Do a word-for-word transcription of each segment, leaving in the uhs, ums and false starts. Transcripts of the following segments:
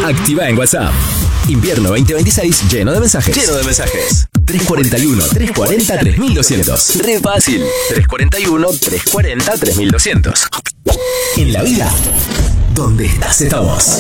Activa en WhatsApp. Invierno veinte veintiséis lleno de mensajes. Lleno de mensajes. tres cuarenta y uno, tres cuarenta, tres mil doscientos. Re fácil. tres cuarenta y uno, tres cuarenta, tres mil doscientos. En la vida, donde estás, estamos.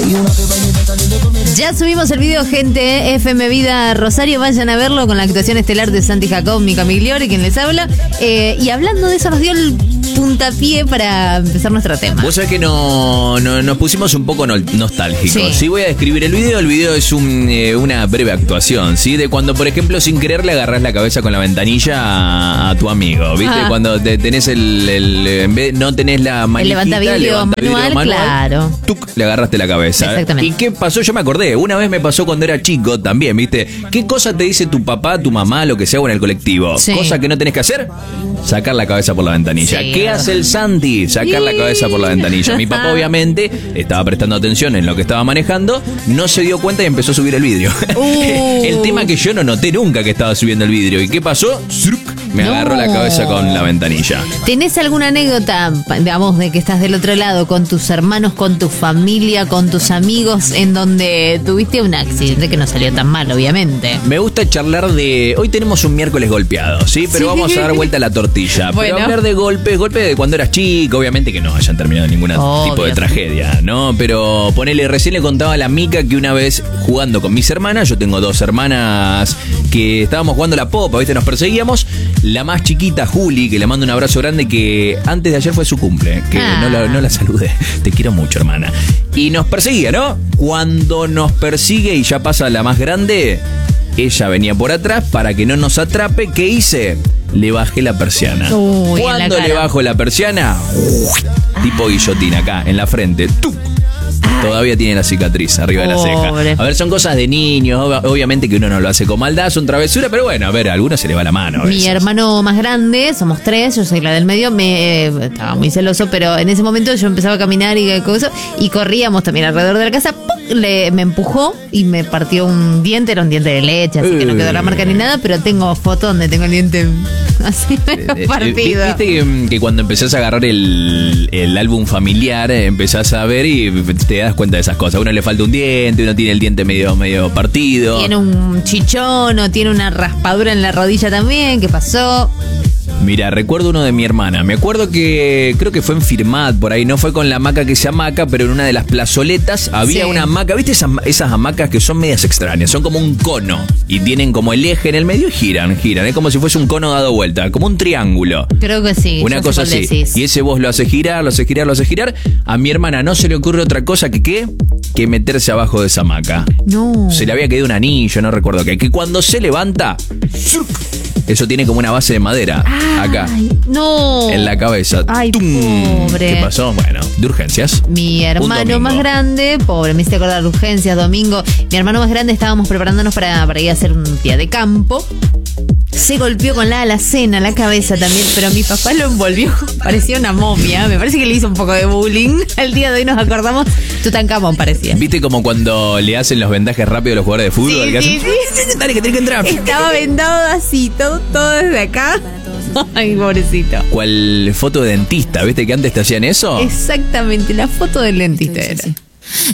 Ya subimos el video, gente. F M Vida Rosario, vayan a verlo con la actuación estelar de Santi Jacob, Mica Migliori, quien les habla. Eh, y hablando de eso, nos dio el puntapié para empezar nuestro tema. Vos sabés que no, no, nos pusimos un poco no, nostálgicos. Sí. Sí, voy a describir el video. El video es un, eh, una breve actuación, ¿sí? De cuando, por ejemplo, sin querer le agarrás la cabeza con la ventanilla a, a tu amigo, ¿viste? Ah. Cuando te, tenés el, el... En vez, no tenés la manijita, El levantavidrio manual, manual, claro. Tuc, le agarraste la cabeza. Exactamente. ¿Y qué pasó? Yo me acordé. Una vez me pasó cuando era chico también, ¿viste? ¿Qué cosa te dice tu papá, tu mamá, lo que sea, o en el colectivo? Sí. Cosa que no tenés que hacer, sacar la cabeza por la ventanilla. Sí, ¿Qué hace el Santi? Sacar la cabeza por la ventanilla. Mi papá obviamente estaba prestando atención en lo que estaba manejando, no se dio cuenta y empezó a subir el vidrio. Uh. El tema que yo no noté nunca que estaba subiendo el vidrio. ¿Y qué pasó? Me No. agarró la cabeza con la ventanilla. ¿Tenés alguna anécdota, digamos, de que estás del otro lado, con tus hermanos, con tu familia, con tus amigos, en donde tuviste un accidente que no salió tan mal, obviamente? Me gusta charlar de... Hoy tenemos un miércoles golpeado, ¿sí? Pero Sí. vamos a dar vuelta a la tortilla. Bueno. Pero hablar de golpes, golpes de cuando eras chico, obviamente que no hayan terminado en ningún Obvio. tipo de tragedia, ¿no? Pero ponele, recién le contaba a la Mica que una vez jugando con mis hermanas, yo tengo dos hermanas que estábamos jugando la popa, ¿viste? Nos perseguíamos. La más chiquita, Juli, que le mando un abrazo grande, que antes de ayer fue su cumple, que Ah. no, la, no la saludé. Te quiero mucho, hermana. Y nos perseguía, ¿no? Cuando nos persigue y ya pasa la más grande, ella venía por atrás para que no nos atrape. ¿Qué hice? Le bajé la persiana. Uy, en la Cuando cara. le bajo la persiana, tipo guillotina acá, en la frente. ¡Tuc! Todavía tiene la cicatriz arriba de la ceja. Pobre. A ver, son cosas de niños. ob- Obviamente que uno no lo hace con maldad, son travesuras, pero bueno, a ver, a algunos se le va la mano. a Mi veces. hermano más grande, somos tres, yo soy la del medio, me eh, estaba muy celoso, pero en ese momento yo empezaba a caminar y cosa, y corríamos también alrededor de la casa, ¡pum! Le, me empujó y me partió un diente, era un diente de leche, así que no quedó la marca ni nada, pero tengo foto donde tengo el diente así Eh, eh, partido. Viste que, que cuando empezás a agarrar el, el álbum familiar, eh, empezás a ver y te das cuenta de esas cosas. A uno le falta un diente, uno tiene el diente medio, medio partido. Tiene un chichón o tiene una raspadura en la rodilla también, ¿qué pasó? Mira, recuerdo uno de mi hermana. Me acuerdo que creo que fue en Firmat, por ahí. No fue con la hamaca que se hamaca, pero en una de las plazoletas había Sí. una hamaca. ¿Viste esas, esas hamacas que son medias extrañas? Son como un cono y tienen como el eje en el medio y giran, giran. Es como si fuese un cono dado vuelta, como un triángulo. Creo que sí. Una ya sé cosa cuál así. decís. Y ese vos lo haces girar, lo haces girar, lo haces girar. A mi hermana no se le ocurre otra cosa que qué, que meterse abajo de esa hamaca. No. Se le había caído un anillo, no recuerdo qué. Que cuando se levanta, ¡zurc! Eso tiene como una base de madera. Acá. Ay, no. En la cabeza. Ay, ¡Tum! pobre. ¿Qué pasó? Bueno, de urgencias. Mi Un hermano domingo. más grande, pobre, me hice acordar de urgencias, domingo. Mi hermano más grande, estábamos preparándonos para, para ir a hacer un día de campo. Se golpeó con la alacena, la cabeza también, pero mi papá lo envolvió. Parecía una momia. Me parece que le hizo un poco de bullying. Al día de hoy nos acordamos. Tutankamón parecía. ¿Viste como cuando le hacen los vendajes rápidos a los jugadores de fútbol? Sí, que sí, hacen, dale, que tiene que entrar. Estaba vendado así, todo, todo desde acá. Ay, pobrecito. ¿Cuál foto de dentista? ¿Viste que antes te hacían eso? Exactamente, la foto del dentista era.